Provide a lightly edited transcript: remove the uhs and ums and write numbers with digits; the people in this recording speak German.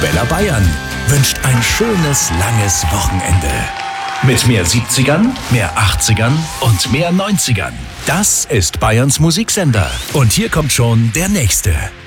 Arabella Bayern wünscht ein schönes, langes Wochenende. Mit mehr 70ern, mehr 80ern und mehr 90ern. Das ist Bayerns Musiksender. Und hier kommt schon der nächste.